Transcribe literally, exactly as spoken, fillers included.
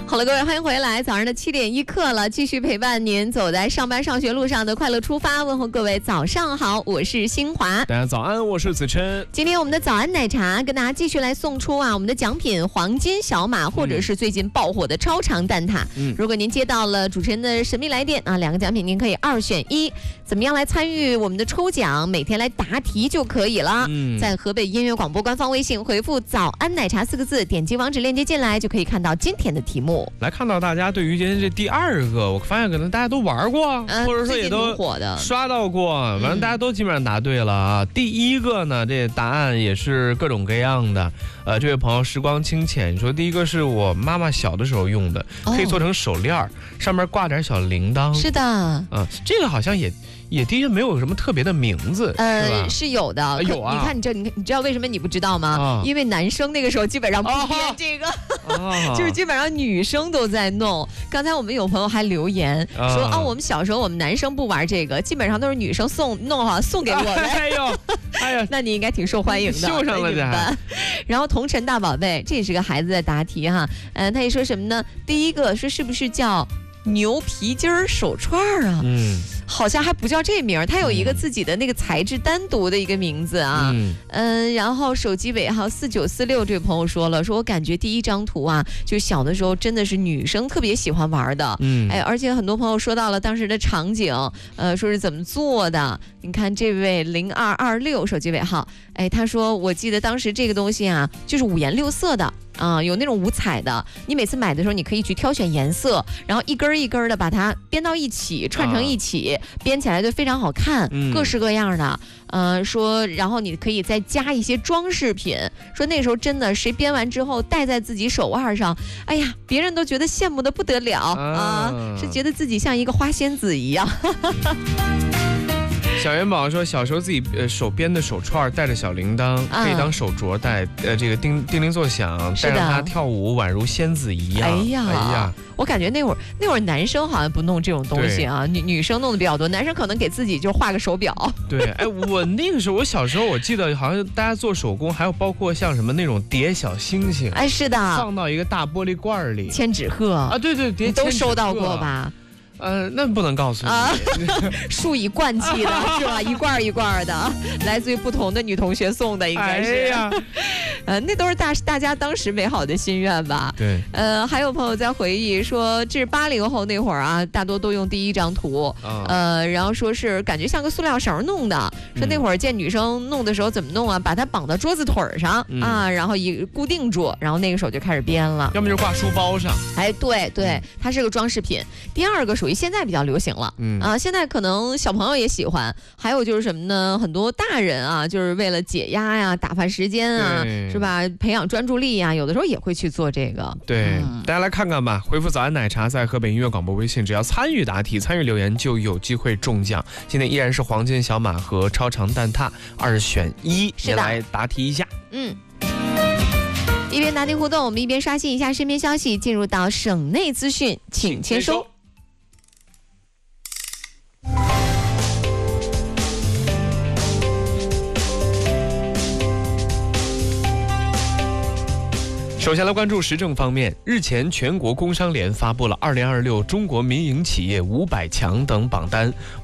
好了，各位，欢迎回来。早上的七点一刻了，继续陪伴您走在上班上学路上的快乐出发。问候各位早上好，我是新华。 大家早安，我是子琛。 今天我们的早安奶茶跟大家继续来送出啊，我们的奖品黄金小马，或者是最近爆火的超长蛋挞。嗯，如果您接到了主持人的神秘来电啊，两个奖品您可以二选一。怎么样来参与我们的抽奖？每天来答题就可以了。嗯，在河北音乐广播官方微信回复“早安奶茶”四个字，点击网址链接进来，就可以看到今天的题目。 来看到大家对于今天这第二个，我发现可能大家都玩过，嗯、或者说也都刷到过，反正大家都基本上答对了啊。嗯、第一个呢，这答案也是各种各样的。呃，这位朋友时光清浅说，第一个是我妈妈小的时候用的，可以做成手链，上面挂点小铃铛。 是的， 嗯，这个好像也。也的确没有什么特别的名字， 呃， 是吧？ 是有的， 呃、有啊。 你看，你这，你你知道为什么你不知道吗？啊、因为男生那个时候基本上不编这个，啊、就是基本上女生都在弄。刚才我们有朋友还留言说，啊、哦，我们小时候我们男生不玩这个，基本上都是女生送弄好送给我们。 哎呦，哎呀， 那你应该挺受欢迎的， 秀上了的。 然后同城大宝贝，这也是个孩子在答题哈，嗯、呃，他也说什么呢？第一个说是不是叫牛皮筋儿手串啊？嗯。好像还不叫这名儿，它有一个自己的那个材质单独的一个名字啊。嗯，嗯然后手机尾号四九四六这位朋友说了，说我感觉第一张图啊，就小的时候真的是女生特别喜欢玩的。嗯，哎，而且很多朋友说到了当时的场景，呃，说是怎么做的。你看这位零二二六手机尾号，哎，他说我记得当时这个东西啊，就是五颜六色的啊、呃，有那种五彩的。你每次买的时候，你可以去挑选颜色，然后一根一根的把它编到一起，串成一起。啊编起来就非常好看，嗯、各式各样的。呃，说，然后你可以再加一些装饰品。说那时候真的，谁编完之后戴在自己手腕上，哎呀，别人都觉得羡慕的不得了啊、呃，是觉得自己像一个花仙子一样。 小元宝说，小时候自己呃手编的手串带着小铃铛，可以当手镯戴，呃，这个叮叮铃作响，带上它跳舞，宛如仙子一样。 哎呀，哎呀，我感觉那会儿那会儿男生好像不弄这种东西啊，女女生弄的比较多，男生可能给自己就画个手表。 对，哎，我那个时候，我小时候我记得好像大家做手工，还有包括像什么那种叠小星星， 哎，是的， 放到一个大玻璃罐里， 千纸鹤啊，对对，叠都收到过吧？ 呃，那不能告诉你啊， 数以贯计的是吧？一罐一罐的，来自于不同的女同学送的，应该是。哎呀，呃，那都是大大家当时美好的心愿吧？ 对。 呃，还有朋友在回忆说，这是八零后那会儿啊，大多都用第一张图，哦、呃，然后说是感觉像个塑料绳弄的，说那会儿见女生弄的时候怎么弄啊？把它绑到桌子腿上、嗯、啊，然后一固定住，然后那个手就开始编了。 要么就挂书包上。 哎，对对，它是个装饰品。第二个属于现在比较流行了，嗯啊，现在可能小朋友也喜欢。还有就是什么呢？很多大人啊，就是为了解压呀、打发时间啊，是吧？培养专注力呀，有的时候也会去做这个。 对，嗯、大家来看看吧。回复早安奶茶，在河北音乐广播微信，只要参与答题、参与留言，就有机会中奖。今天依然是黄金小马和超长蛋挞，二选一，也来答题一下。 嗯。一边答题互动，我们一边刷新一下身边消息，进入到省内资讯，请签收。 首先来关注时政方面，日前全国工商联发布了二零二六中国民营企业五百强等榜单。